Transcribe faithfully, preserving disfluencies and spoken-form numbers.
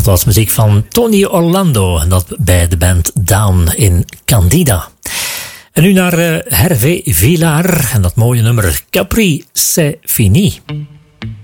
Dat was muziek van Tony Orlando en dat bij de band Down in Candida. En nu naar uh, Hervé Villard en dat mooie nummer Capri c'est fini.